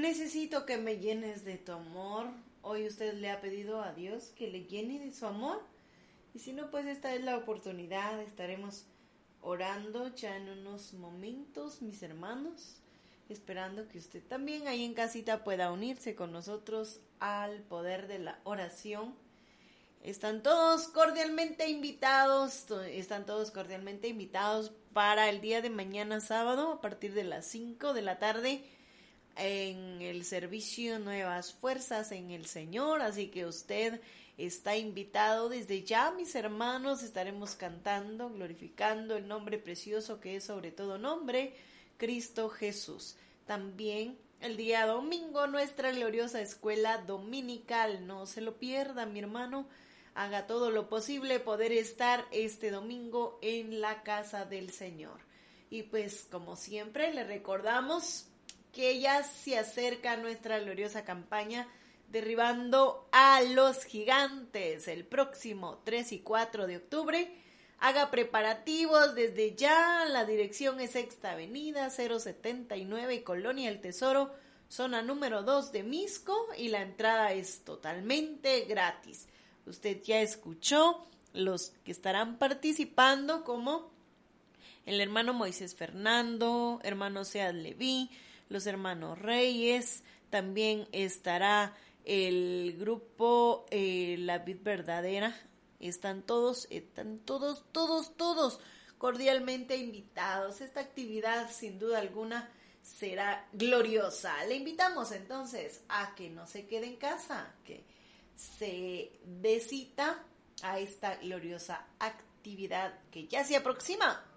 necesito que me llenes de tu amor. Hoy usted le ha pedido a Dios que le llene de su amor. Y si no, pues esta es la oportunidad. Estaremos orando ya en unos momentos, mis hermanos, esperando que usted también ahí en casita pueda unirse con nosotros al poder de la oración. Están todos cordialmente invitados para el día de mañana sábado a partir de las 5 de la tarde en el servicio Nuevas Fuerzas en el Señor, así que usted está invitado desde ya, mis hermanos. Estaremos cantando, glorificando el nombre precioso que es sobre todo nombre, Cristo Jesús. También el día domingo nuestra gloriosa escuela dominical, no se lo pierda, mi hermano. Haga todo lo posible poder estar este domingo en la casa del Señor. Y pues como siempre le recordamos que ya se acerca nuestra gloriosa campaña Derribando a los Gigantes el próximo 3 y 4 de octubre. Haga preparativos desde ya. La dirección es Sexta Avenida 079, Colonia El Tesoro, zona número 2 de Misco, y la entrada es totalmente gratis. Usted ya escuchó los que estarán participando, como el hermano Moisés Fernando, hermano Sead Leví, los hermanos Reyes. También estará el grupo La Vid Verdadera. Están todos cordialmente invitados. Esta actividad, sin duda alguna, será gloriosa. Le invitamos entonces a que no se quede en casa, que se dé cita a esta gloriosa actividad que ya se aproxima.